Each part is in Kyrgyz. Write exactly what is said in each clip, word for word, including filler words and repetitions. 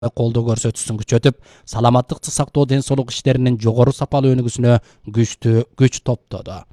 колдоо көрсөтүүсүн күчөтүп, саламаттыкты сактоо ден соолук иштеринин жогору сапалуу өнүгүүсүнө күчтүү күч топтоду.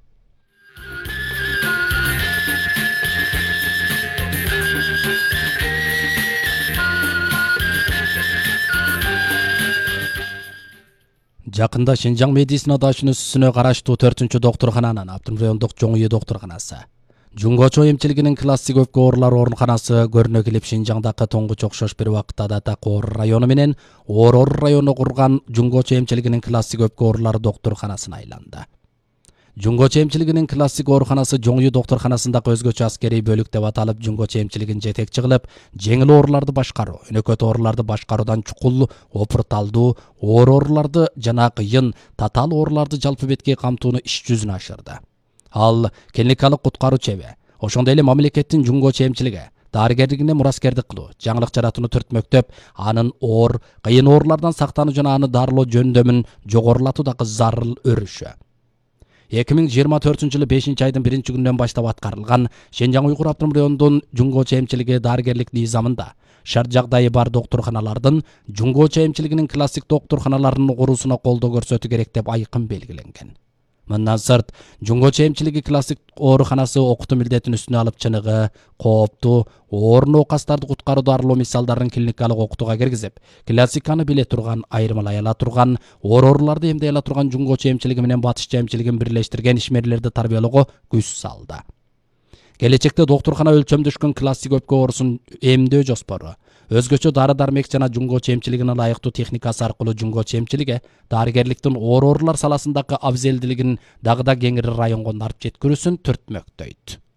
Жакында Шинжаң медицина дашынысына караштуу төртүнчү доктурхананын Автономдук райондук Жоң үй доктурханасы, жунгочо эмчилигинин классик өпкө оорулар ооруканасы көрүнө келип, Шинжаңдагы тоңгуч окшош бир убакытта да Такоор району менен Орор району курган жунгочо эмчилигинин классик өпкө оорулары доктурханасына айланды. Жунгочо эмчилигинин классик ооруканасы Жоң үй доктурханасындагы өзгөчө аскерий бөлүк деп аталып, жунгочо эмчилигин жетекчи кылып, жеңил ооруларды башкаруу, өнөкөт ооруларды башкаруудан чукул, опурталдуу, оор ооруларды жана кыйын, татаал ооруларды жалпы бетке камтууну иш жүзүнө ашырды. Ал клиникалык куткаруу чеби, ошондой эле мамлекеттин жунгочо эмчилиги, дарыгерлигине мураскердик кылуу, жаңылык жаратууну түртмөктөп, анын оор, кыйын оорулардан сактануу жана аны дарылоо жөндөмүн жогорулатуудагы зарыл өрүшү. эки миң жыйырма төртүнчү жылы бешинчи айдын биринчи күнүнөн баштап аткарылган Шинжаң Уйгур автономдук районунун жунгочо эмчилиги дарыгерлик низамында шарт жагдайы бар доктурханалардын жунгочо эмчилигинин классик доктурханаларынын куруусуна колдоо көрсөтүү керек деп айкын белгиленген. Мындан сырт, жунгочо эмчилиги классик ооруканасы окутуу милдетин үстүнө алып, чыныгы, кооптуу, оор оокастарды куткаруу дарылоо мисалдарын клиникалык окутууга киргизип, классиканы биле турган, айырмалай ала турган, оор ооруларды эмдей ала турган жунгочо эмчилиги менен батышча эмчилигин бирлештирген ишмерлерди тарбиялоого күч салды. Келечекте доктурхана өлчөмдөшкөн классик өпкө оорусун эмдөө жоспору, өзгөчө дары-дармек жана жунгочо эмчилигине ылайыктуу техникасы аркылуу жунгочо эмчилиги дарыгерликтин оор оорулар саласындагы абзелдилигин дагы да кеңири районго нарт жеткирүүсүн түртмөктөйт.